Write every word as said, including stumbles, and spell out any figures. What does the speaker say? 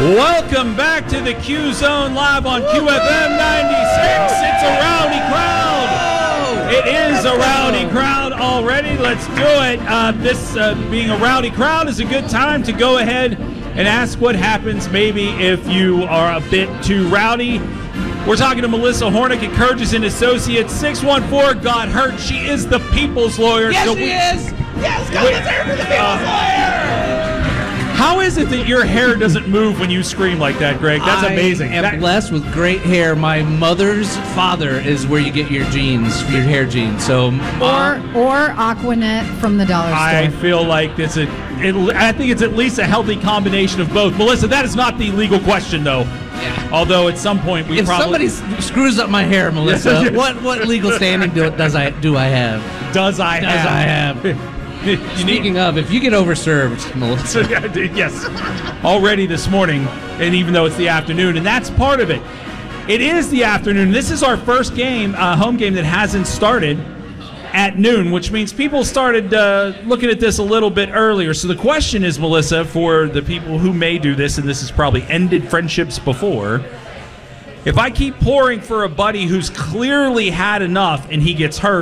Welcome back to the Q Zone live on Q F M ninety-six. It's a rowdy crowd. It is a rowdy crowd already. Let's do it. Uh, this uh, being a rowdy crowd is a good time to go ahead and ask what happens maybe if you are a bit too rowdy. We're talking to Melissa Hornick at Kurgis and Associates. six one four got hurt. She is the people's lawyer. Yes, so she we, is. Yes, go let's hear for the people's uh, lawyer. How is it that your hair doesn't move when you scream like that, Greg? That's amazing. I am that, blessed with great hair. My mother's father is where you get your genes, your hair genes. So, or or Aquanet from the dollar store. I feel like it's a. It, I think it's at least a healthy combination of both. Melissa, that is not the legal question, though. Yeah. Although at some point we if probably. If somebody screws up my hair, Melissa, what what legal standing do does I do I have? Does I does have? I have? Speaking of, if you get overserved, Melissa. Yes. Already this morning, and even though it's the afternoon, and that's part of it. It is the afternoon. This is our first game, uh, home game that hasn't started at noon, which means people started uh, looking at this a little bit earlier. So the question is, Melissa, for the people who may do this, and this has probably ended friendships before, if I keep pouring for a buddy who's clearly had enough and he gets hurt,